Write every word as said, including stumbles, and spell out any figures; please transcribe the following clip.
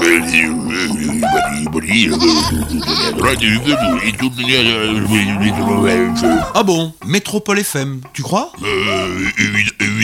Ah bon, Métropole F M, tu crois? Euh, évi-